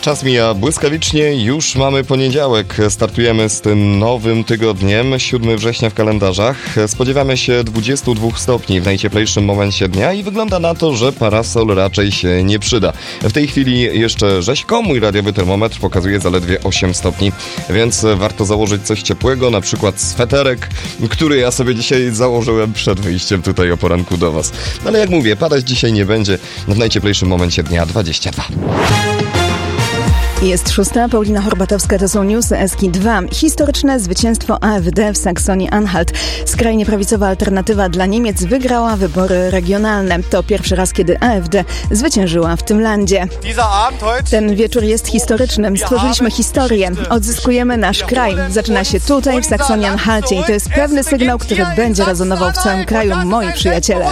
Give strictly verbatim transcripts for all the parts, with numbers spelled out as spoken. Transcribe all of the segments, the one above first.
Czas mija błyskawicznie, już mamy poniedziałek. Startujemy z tym nowym tygodniem, siódmego września w kalendarzach. Spodziewamy się dwudziestu dwóch stopni w najcieplejszym momencie dnia i wygląda na to, że parasol raczej się nie przyda. W tej chwili jeszcze rzeźko, mój radiowy termometr pokazuje zaledwie osiem stopni, więc warto założyć coś ciepłego, na przykład sweterek, który ja sobie dzisiaj założyłem przed wyjściem tutaj o poranku do Was. Ale jak mówię, padać dzisiaj nie będzie, w najcieplejszym momencie dnia dwadzieścia dwa. Jest szósta, Paulina Horbatowska, to są newsy S K I dwa. Historyczne zwycięstwo A F D w Saksonii-Anhalt. Skrajnie prawicowa alternatywa dla Niemiec wygrała wybory regionalne. To pierwszy raz, kiedy A F D zwyciężyła w tym landzie. Ten wieczór jest historyczny. Stworzyliśmy historię. Odzyskujemy nasz kraj. Zaczyna się tutaj, w Saksonii-Anhalcie i to jest pewny sygnał, który będzie rezonował w całym kraju, moi przyjaciele.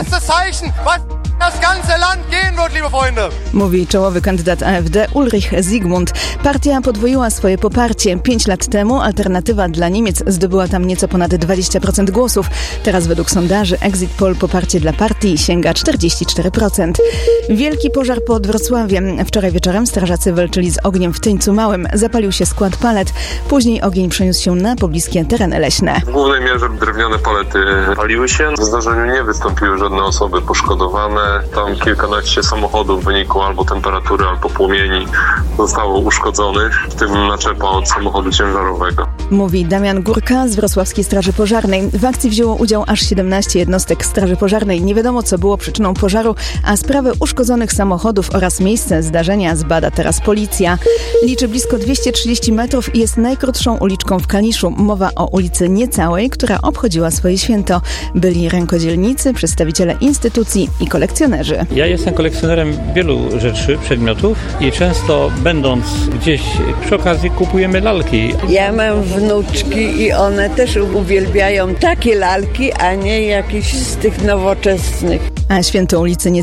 Mówi czołowy kandydat A F D Ulrich Zygmunt. Partia podwoiła swoje poparcie. Pięć lat temu Alternatywa dla Niemiec zdobyła tam nieco ponad dwadzieścia procent głosów. Teraz według sondaży Exit Poll poparcie dla partii sięga czterdzieści cztery procent. Wielki pożar pod Wrocławiem. Wczoraj wieczorem strażacy walczyli z ogniem w Tyńcu Małym. Zapalił się skład palet. Później ogień przeniósł się na pobliskie tereny leśne. W głównej mierze drewniane palety paliły się. W zdarzeniu nie wystąpiły żadne osoby poszkodowane. Tam kilkanaście samochodów w wyniku albo temperatury, albo płomieni zostało uszkodzonych, w tym naczepa od samochodu ciężarowego. Mówi Damian Górka z Wrocławskiej Straży Pożarnej. W akcji wzięło udział aż siedemnaście jednostek Straży Pożarnej. Nie wiadomo, co było przyczyną pożaru, a sprawę uszkodzonych samochodów oraz miejsce zdarzenia zbada teraz policja. Liczy blisko dwieście trzydzieści metrów i jest najkrótszą uliczką w Kaliszu. Mowa o ulicy Niecałej, która obchodziła swoje święto. Byli rękodzielnicy, przedstawiciele instytucji i kolekcjonerzy. Ja jestem kolekcjonerem wielu rzeczy, przedmiotów i często będąc gdzieś przy okazji kupujemy lalki. Ja mam wnuczki i one też uwielbiają takie lalki, a nie jakieś z tych nowoczesnych. A święto ulicy Niecałej